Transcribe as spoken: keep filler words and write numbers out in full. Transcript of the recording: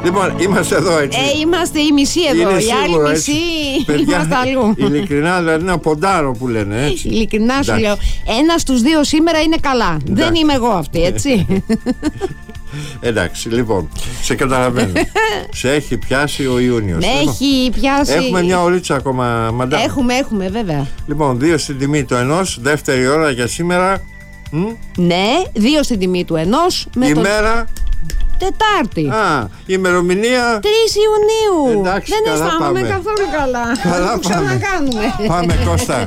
Λοιπόν, είμαστε εδώ έτσι. Ε, είμαστε η μισή εδώ. Είναι η σίγουρο, άλλη έτσι. μισή Παιδιά, είμαστε αλλού. ειλικρινά, δηλαδή να ποντάρω που λένε, έτσι. Ειλικρινά σου Εντάξει. λέω. Ένα στους δύο σήμερα είναι καλά. Δεν είμαι εγώ αυτή, έτσι. Εντάξει, λοιπόν, σε καταλαβαίνω. Σε έχει πιάσει ο Ιούνιος. Με Λοιπόν, έχει πιάσει. έχουμε μια ωρίτσα ακόμα, μαντά. Έχουμε, έχουμε, βέβαια. Λοιπόν, δύο στην τιμή του ενός, δεύτερη ώρα για σήμερα. Μ? Ναι, δύο στην τιμή του ενός. Με τον Ημέρα. Τετάρτη. Α, ημερομηνία. τρεις Ιουνίου. Εντάξει, Δεν καλά αισθάνομαι πάμε. καθόλου καλά. Καλά Θα το ξανακάνουμε. Πάμε, Κώστα.